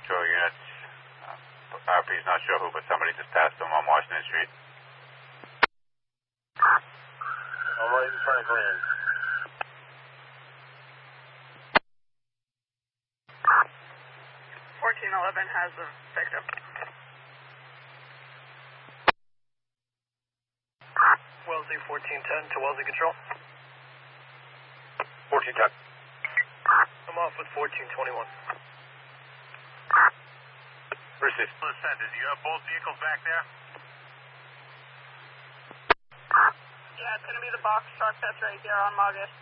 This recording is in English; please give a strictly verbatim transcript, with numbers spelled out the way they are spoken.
Patrol units. Uh, R P's not sure who, but somebody just passed them on Washington Street. I'm right in front of Glenn. fourteen eleven has a victim. Wellesley fourteen ten to Wellesley Control. fourteen ten. I'm off with fourteen twenty-one. Receive. Listen, do you have both vehicles back there? Yeah, it's going to be the box truck that's right here on Margus.